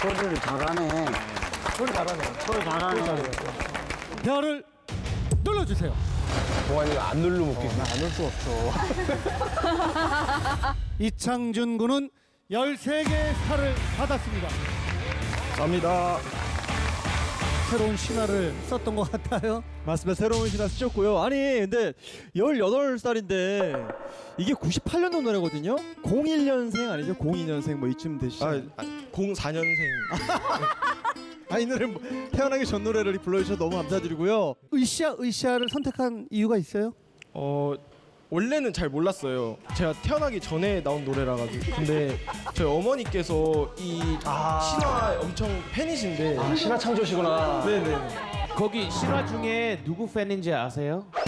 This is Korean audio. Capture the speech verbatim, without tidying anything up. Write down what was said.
소리를 잘하네. 소리 잘하네. 소리 잘하네. 별을 눌러주세요. 동환이가 안 누르면 웃기지. 안올 수 없죠. 이창준 군은 열세 개의 스타를 받았습니다. 감사합니다. 새로운 신화를 썼던 것 같아요. 맞습니다. 새로운 신화 쓰셨고요. 아니 근데 열여덟 살인데 이게 구십팔 년도 노래거든요. 공일 년생 아니죠? 공이 년생 뭐 이쯤 되시죠? 아, 아, 공사 년생. 아, 이 노래 태어나기 전 노래를 불러주셔서 너무 감사드리고요. 으쌰 으쌰를 선택한 이유가 있어요? 어 원래는 잘 몰랐어요. 제가 태어나기 전에 나온 노래라 가지고. 근데 저희 어머니께서 이 신화 엄청 팬이신데. 아, 신화 창조시구나. 네네. 거기 실화 중에 누구 팬인지 아세요?